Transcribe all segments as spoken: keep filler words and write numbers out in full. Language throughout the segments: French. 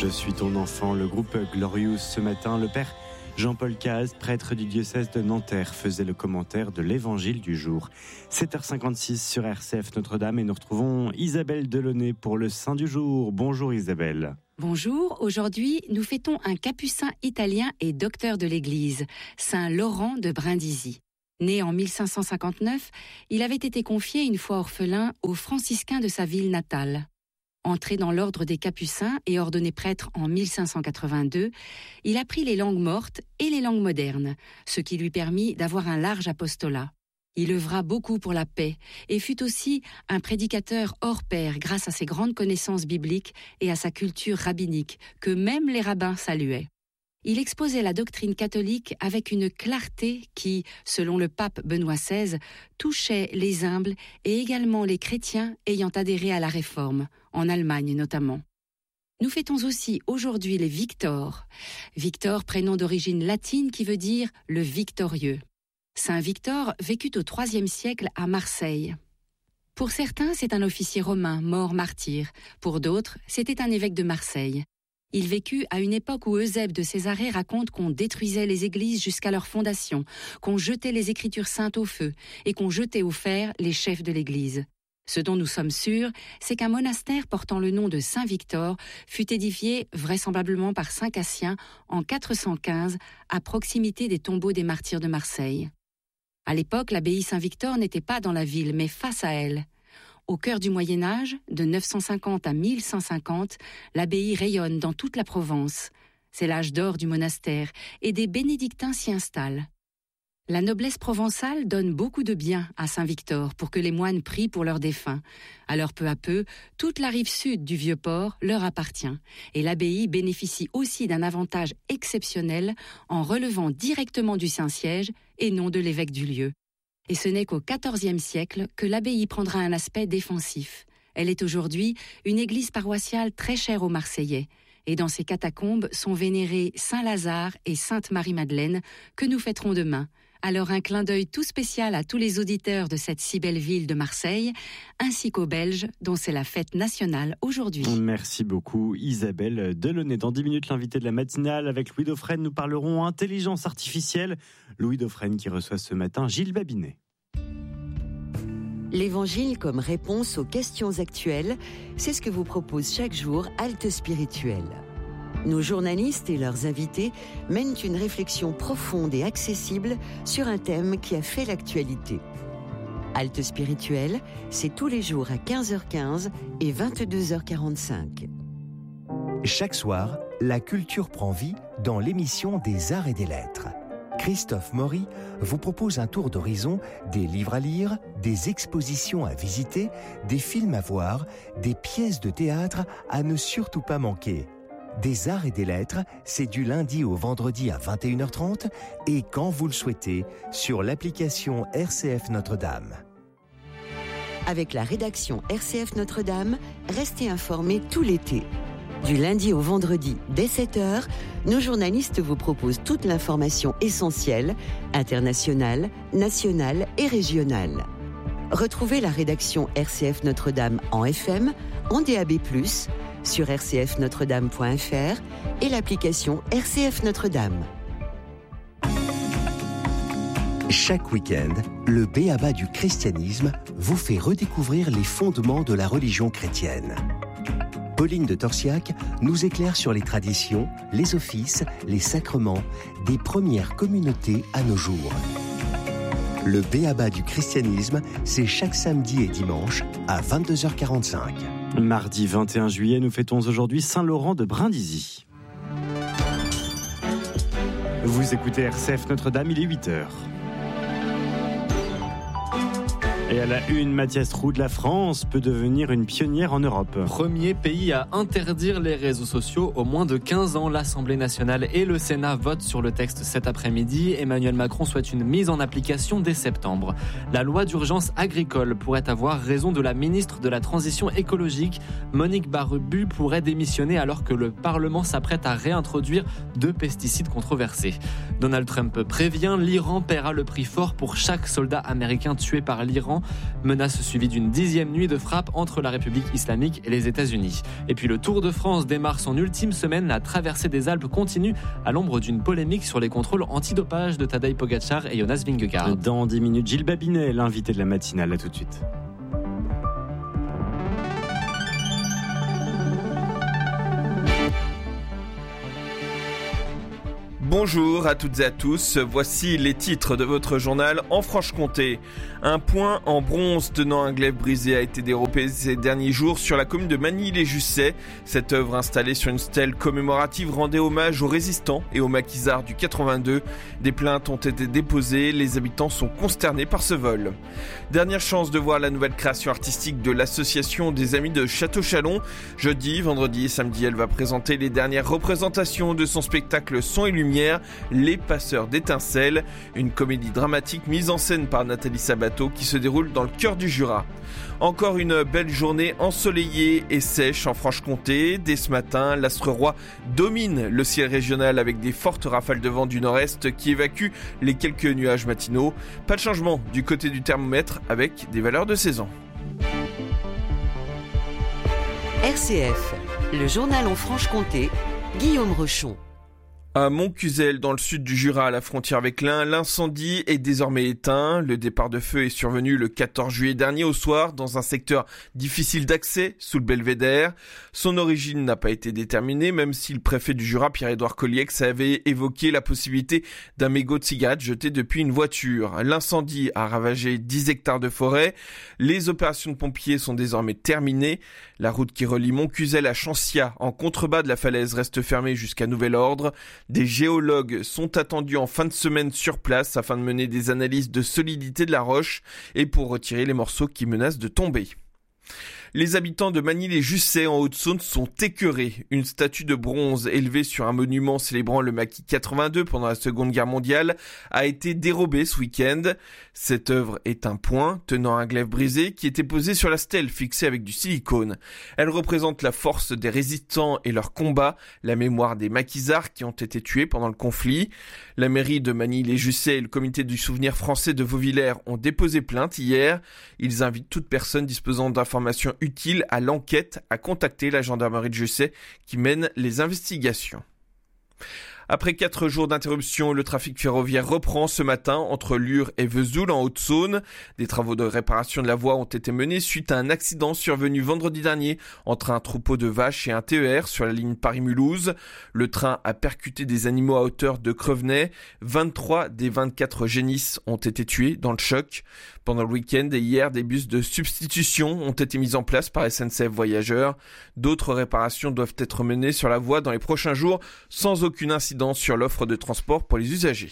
Je suis ton enfant, le groupe Glorious ce matin. Le père Jean-Paul Caz, prêtre du diocèse de Nanterre, faisait le commentaire de l'évangile du jour. sept heures cinquante-six sur R C F Notre-Dame et nous retrouvons Isabelle Delaunay pour le Saint du jour. Bonjour Isabelle. Bonjour, aujourd'hui nous fêtons un capucin italien et docteur de l'Église, Saint Laurent de Brindisi. Né en mille cinq cent cinquante-neuf, il avait été confié une fois orphelin aux franciscains de sa ville natale. Entré dans l'ordre des Capucins et ordonné prêtre en mille cinq cent quatre-vingt-deux, il apprit les langues mortes et les langues modernes, ce qui lui permit d'avoir un large apostolat. Il œuvra beaucoup pour la paix et fut aussi un prédicateur hors pair grâce à ses grandes connaissances bibliques et à sa culture rabbinique, que même les rabbins saluaient. Il exposait la doctrine catholique avec une clarté qui, selon le pape Benoît seize, touchait les humbles et également les chrétiens ayant adhéré à la Réforme, en Allemagne notamment. Nous fêtons aussi aujourd'hui les Victors. Victor, prénom d'origine latine qui veut dire « le victorieux ». Saint Victor vécut au troisième siècle à Marseille. Pour certains, c'est un officier romain mort martyr. Pour d'autres, c'était un évêque de Marseille. Il vécut à une époque où Eusèbe de Césarée raconte qu'on détruisait les églises jusqu'à leur fondation, qu'on jetait les écritures saintes au feu et qu'on jetait au fer les chefs de l'église. Ce dont nous sommes sûrs, c'est qu'un monastère portant le nom de Saint Victor fut édifié vraisemblablement par Saint Cassien en quatre cent quinze à proximité des tombeaux des martyrs de Marseille. À l'époque, l'abbaye Saint-Victor n'était pas dans la ville, mais face à elle. Au cœur du Moyen-Âge, de neuf cent cinquante à mille cent cinquante, l'abbaye rayonne dans toute la Provence. C'est l'âge d'or du monastère et des bénédictins s'y installent. La noblesse provençale donne beaucoup de biens à Saint-Victor pour que les moines prient pour leurs défunts. Alors peu à peu, toute la rive sud du Vieux-Port leur appartient et l'abbaye bénéficie aussi d'un avantage exceptionnel en relevant directement du Saint-Siège et non de l'évêque du lieu. Et ce n'est qu'au quatorzième siècle que l'abbaye prendra un aspect défensif. Elle est aujourd'hui une église paroissiale très chère aux Marseillais. Et dans ses catacombes sont vénérés Saint Lazare et Sainte Marie-Madeleine que nous fêterons demain. Alors un clin d'œil tout spécial à tous les auditeurs de cette si belle ville de Marseille, ainsi qu'aux Belges dont c'est la fête nationale aujourd'hui. Merci beaucoup Isabelle Delaunay. Dans dix minutes, l'invité de la matinale avec Louis Dauphren, nous parlerons intelligence artificielle. Louis Dauphren qui reçoit ce matin Gilles Babinet. L'Évangile comme réponse aux questions actuelles, c'est ce que vous propose chaque jour Halte Spirituelle. Nos journalistes et leurs invités mènent une réflexion profonde et accessible sur un thème qui a fait l'actualité. Halte Spirituelle, c'est tous les jours à quinze heures quinze et vingt-deux heures quarante-cinq. Chaque soir, la culture prend vie dans l'émission des Arts et des Lettres. Christophe Maury vous propose un tour d'horizon des livres à lire, des expositions à visiter, des films à voir, des pièces de théâtre à ne surtout pas manquer. Des Arts et des Lettres, c'est du lundi au vendredi à vingt et une heures trente et quand vous le souhaitez, sur l'application R C F Notre-Dame. Avec la rédaction R C F Notre-Dame, restez informés tout l'été. Du lundi au vendredi, dès sept heures, nos journalistes vous proposent toute l'information essentielle, internationale, nationale et régionale. Retrouvez la rédaction R C F Notre-Dame en F M, en D A B plus, sur r c f notre dame point f r et l'application R C F Notre-Dame. Chaque week-end, le B A B A du christianisme vous fait redécouvrir les fondements de la religion chrétienne. Pauline de Torsiac nous éclaire sur les traditions, les offices, les sacrements des premières communautés à nos jours. Le B A B A du christianisme, c'est chaque samedi et dimanche à vingt-deux heures quarante-cinq. Mardi vingt et un juillet, nous fêtons aujourd'hui Saint Laurent de Brindisi. Vous écoutez R C F Notre-Dame, il est huit heures. Et à la une, Mathias Roud, la France peut devenir une pionnière en Europe. Premier pays à interdire les réseaux sociaux aux moins de quinze ans. L'Assemblée nationale et le Sénat votent sur le texte cet après-midi. Emmanuel Macron souhaite une mise en application dès septembre. La loi d'urgence agricole pourrait avoir raison de la ministre de la Transition écologique. Monique Barbu pourrait démissionner alors que le Parlement s'apprête à réintroduire deux pesticides controversés. Donald Trump prévient, l'Iran paiera le prix fort pour chaque soldat américain tué par l'Iran. Menace suivie d'une dixième nuit de frappe entre la République islamique et les États-Unis. Et puis le Tour de France démarre son ultime semaine. La traversée des Alpes continue à l'ombre d'une polémique sur les contrôles antidopage de Tadej Pogacar et Jonas Vingegaard. Dans dix minutes, Gilles Babinet, l'invité de la matinale. À tout de suite. Bonjour à toutes et à tous, voici les titres de votre journal en Franche-Comté. Un point en bronze tenant un glaive brisé a été dérobé ces derniers jours sur la commune de Magny-les-Jussais. Cette œuvre installée sur une stèle commémorative rendait hommage aux résistants et aux maquisards du quatre-vingt-deux. Des plaintes ont été déposées, les habitants sont consternés par ce vol. Dernière chance de voir la nouvelle création artistique de l'association des Amis de Château-Chalon. Jeudi, vendredi et samedi, elle va présenter les dernières représentations de son spectacle Son et Lumière, Les Passeurs d'étincelles, une comédie dramatique mise en scène par Nathalie Sabato qui se déroule dans le cœur du Jura. Encore une belle journée ensoleillée et sèche en Franche-Comté. Dès ce matin, l'astre roi domine le ciel régional avec des fortes rafales de vent du nord-est qui évacuent les quelques nuages matinaux. Pas de changement du côté du thermomètre avec des valeurs de saison. R C F, le journal en Franche-Comté, Guillaume Rochon. À Montcuzel, dans le sud du Jura, à la frontière avec l'Ain, l'incendie est désormais éteint. Le départ de feu est survenu le quatorze juillet dernier au soir dans un secteur difficile d'accès sous le belvédère. Son origine n'a pas été déterminée, même si le préfet du Jura, Pierre-Édouard Colliex, avait évoqué la possibilité d'un mégot de cigarette jeté depuis une voiture. L'incendie a ravagé dix hectares de forêt. Les opérations de pompiers sont désormais terminées. La route qui relie Montcuzel à Chancia, en contrebas de la falaise, reste fermée jusqu'à nouvel ordre. Des géologues sont attendus en fin de semaine sur place afin de mener des analyses de solidité de la roche et pour retirer les morceaux qui menacent de tomber. Les habitants de Magny-les-Jussais en Haute-Saône sont écœurés. Une statue de bronze élevée sur un monument célébrant le maquis quatre-vingt-deux pendant la Seconde Guerre mondiale a été dérobée ce week-end. Cette œuvre est un point tenant un glaive brisé qui était posé sur la stèle fixée avec du silicone. Elle représente la force des résistants et leur combat, la mémoire des maquisards qui ont été tués pendant le conflit. La mairie de Magny-les-Jussais et le comité du souvenir français de Vauvillers ont déposé plainte hier. Ils invitent toute personne disposant d'informations utile à l'enquête à contacter la gendarmerie de Jussey qui mène les investigations. Après quatre jours d'interruption, le trafic ferroviaire reprend ce matin entre Lure et Vesoul en Haute-Saône. Des travaux de réparation de la voie ont été menés suite à un accident survenu vendredi dernier entre un troupeau de vaches et un T E R sur la ligne Paris-Mulhouse. Le train a percuté des animaux à hauteur de Crevenay. vingt-trois des vingt-quatre génisses ont été tués dans le choc. Pendant le week-end et hier, des bus de substitution ont été mis en place par S N C F Voyageurs. D'autres réparations doivent être menées sur la voie dans les prochains jours sans aucune incidence sur l'offre de transport pour les usagers.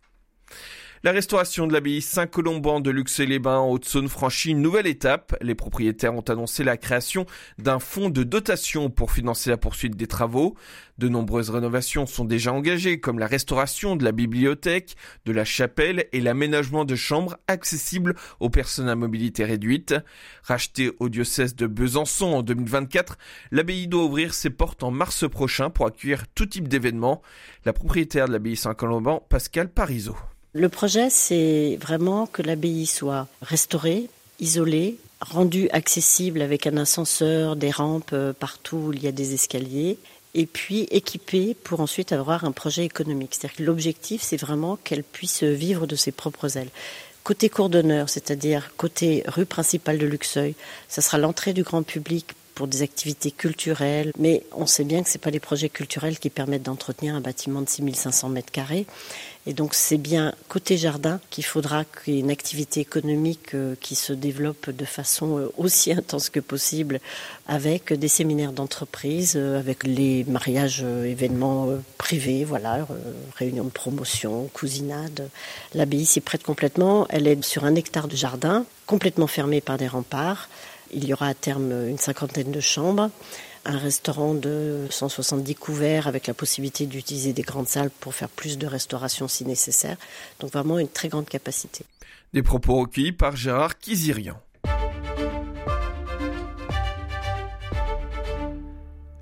La restauration de l'abbaye Saint-Colomban de Luxeuil-les-Bains en Haute-Saône franchit une nouvelle étape. Les propriétaires ont annoncé la création d'un fonds de dotation pour financer la poursuite des travaux. De nombreuses rénovations sont déjà engagées, comme la restauration de la bibliothèque, de la chapelle et l'aménagement de chambres accessibles aux personnes à mobilité réduite. Rachetée au diocèse de Besançon en deux mille vingt-quatre, l'abbaye doit ouvrir ses portes en mars prochain pour accueillir tout type d'événements. La propriétaire de l'abbaye Saint-Colomban, Pascal Parisot. Le projet, c'est vraiment que l'abbaye soit restaurée, isolée, rendue accessible avec un ascenseur, des rampes partout où il y a des escaliers, et puis équipée pour ensuite avoir un projet économique. C'est-à-dire que l'objectif, c'est vraiment qu'elle puisse vivre de ses propres ailes. Côté cour d'honneur, c'est-à-dire côté rue principale de Luxeuil, ça sera l'entrée du grand public pour des activités culturelles, mais on sait bien que ce n'est pas les projets culturels qui permettent d'entretenir un bâtiment de six mille cinq cents mètres carrés. Et donc c'est bien côté jardin qu'il faudra qu'il y ait une activité économique qui se développe de façon aussi intense que possible avec des séminaires d'entreprise, avec les mariages, événements privés, voilà, réunions de promotion, cousinade. L'abbaye s'y prête complètement. Elle est sur un hectare de jardin, complètement fermé par des remparts. Il y aura à terme une cinquantaine de chambres, un restaurant de cent soixante-dix couverts avec la possibilité d'utiliser des grandes salles pour faire plus de restauration si nécessaire. Donc vraiment une très grande capacité. Des propos recueillis par Gérard Kizirian.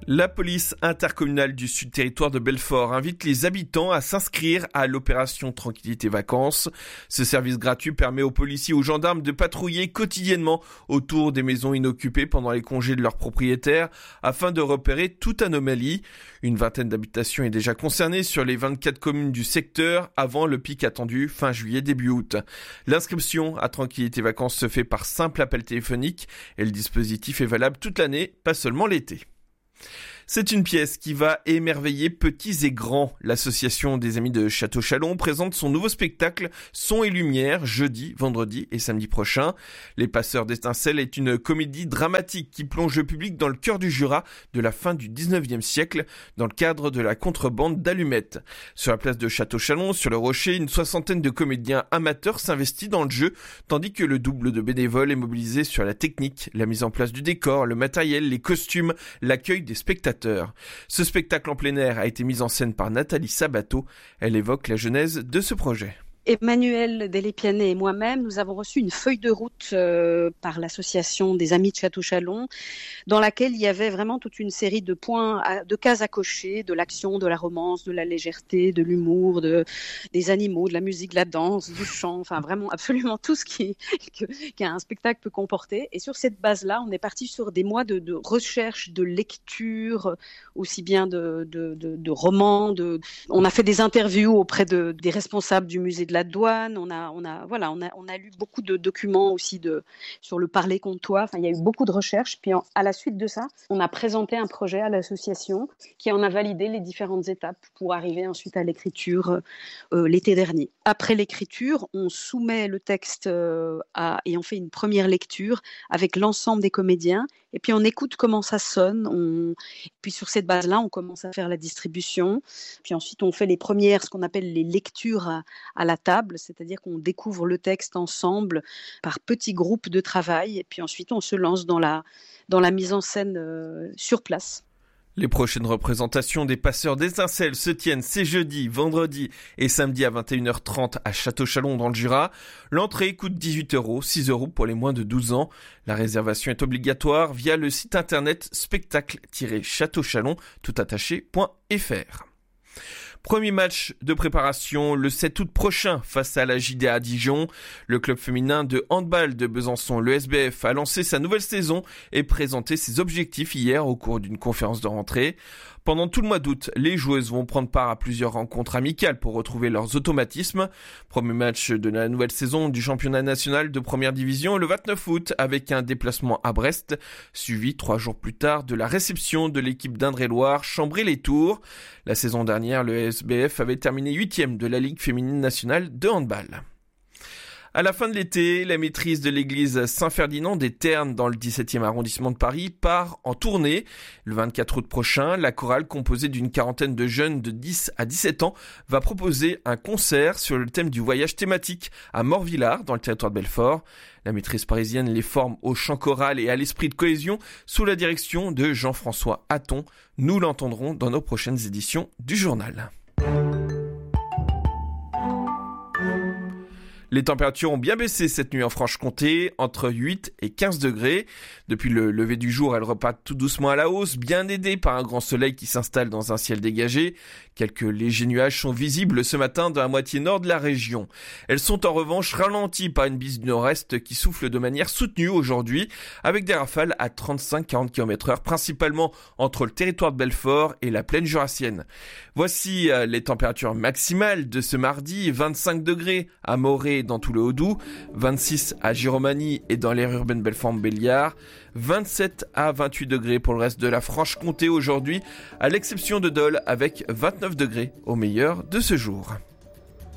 La police intercommunale du Sud Territoire de Belfort invite les habitants à s'inscrire à l'opération Tranquillité Vacances. Ce service gratuit permet aux policiers et aux gendarmes de patrouiller quotidiennement autour des maisons inoccupées pendant les congés de leurs propriétaires afin de repérer toute anomalie. Une vingtaine d'habitations est déjà concernée sur les vingt-quatre communes du secteur avant le pic attendu fin juillet début août. L'inscription à Tranquillité Vacances se fait par simple appel téléphonique et le dispositif est valable toute l'année, pas seulement l'été. C'est une pièce qui va émerveiller petits et grands. L'association des Amis de Château-Chalon présente son nouveau spectacle Son et Lumière jeudi, vendredi et samedi prochain. Les Passeurs d'étincelles est une comédie dramatique qui plonge le public dans le cœur du Jura de la fin du dix-neuvième siècle dans le cadre de la contrebande d'allumettes. Sur la place de Château-Chalon, sur le rocher, une soixantaine de comédiens amateurs s'investissent dans le jeu, tandis que le double de bénévoles est mobilisé sur la technique, la mise en place du décor, le matériel, les costumes, l'accueil des spectateurs. Ce spectacle en plein air a été mis en scène par Nathalie Sabato. Elle évoque la genèse de ce projet. Emmanuel Delépianet et moi-même, nous avons reçu une feuille de route euh, par l'association des Amis de Château-Chalon, dans laquelle il y avait vraiment toute une série de points, à, de cases à cocher, de l'action, de la romance, de la légèreté, de l'humour, de, des animaux, de la musique, de la danse, du chant, enfin vraiment absolument tout ce qui, que, qu'un spectacle peut comporter. Et sur cette base-là, on est parti sur des mois de, de recherche, de lecture, aussi bien de, de, de, de romans. De... On a fait des interviews auprès de, des responsables du musée de la douane, on a, on a, voilà, on a, on a lu beaucoup de documents aussi de, sur le parler comtois. Enfin, il y a eu beaucoup de recherches. Puis en, à la suite de ça, on a présenté un projet à l'association qui en a validé les différentes étapes pour arriver ensuite à l'écriture euh, l'été dernier. Après l'écriture, on soumet le texte euh, à, et on fait une première lecture avec l'ensemble des comédiens. Et puis on écoute comment ça sonne. On... Puis sur cette base-là, on commence à faire la distribution. Puis ensuite, on fait les premières, ce qu'on appelle les lectures à, à la table, c'est-à-dire qu'on découvre le texte ensemble par petits groupes de travail. Et puis ensuite, on se lance dans la, dans la mise en scène euh, sur place. Les prochaines représentations des Passeurs d'étincelles se tiennent ces jeudi, vendredi et samedi à vingt et une heures trente à Château-Chalon dans le Jura. L'entrée coûte dix-huit euros, six euros pour les moins de douze ans. La réservation est obligatoire via le site internet spectacle tiret château chalon tout attaché point f r. Premier match de préparation le sept août prochain face à la J D A Dijon. Le club féminin de handball de Besançon, le S B F, a lancé sa nouvelle saison et présenté ses objectifs hier au cours d'une conférence de rentrée. Pendant tout le mois d'août, les joueuses vont prendre part à plusieurs rencontres amicales pour retrouver leurs automatismes. Premier match de la nouvelle saison du championnat national de première division le vingt-neuf août avec un déplacement à Brest, suivi trois jours plus tard de la réception de l'équipe d'Indre-et-Loire Chambray-les-Tours. La saison dernière, le S B F avait terminé huitième de la Ligue féminine nationale de handball. À la fin de l'été, la maîtrise de l'église Saint-Ferdinand des Ternes dans le dix-septième arrondissement de Paris part en tournée. Le vingt-quatre août prochain, la chorale composée d'une quarantaine de jeunes de dix à dix-sept ans va proposer un concert sur le thème du voyage thématique à Morvillard dans le territoire de Belfort. La maîtrise parisienne les forme au chant choral et à l'esprit de cohésion sous la direction de Jean-François Hatton. Nous l'entendrons dans nos prochaines éditions du journal. Les températures ont bien baissé cette nuit en Franche-Comté, entre huit et quinze degrés. Depuis le lever du jour, elles repartent tout doucement à la hausse, bien aidées par un grand soleil qui s'installe dans un ciel dégagé. Quelques légers nuages sont visibles ce matin dans la moitié nord de la région. Elles sont en revanche ralenties par une bise du nord-est qui souffle de manière soutenue aujourd'hui, avec des rafales à trente-cinq à quarante kilomètres heure, principalement entre le territoire de Belfort et la plaine jurassienne. Voici les températures maximales de ce mardi, vingt-cinq degrés à Morée dans tout le Haut-Doubs, vingt-six à Giromagny et dans l'aire urbaine Belfort-Montbéliard, vingt-sept à vingt-huit degrés pour le reste de la Franche-Comté aujourd'hui, à l'exception de Dole avec vingt-neuf degrés au meilleur de ce jour.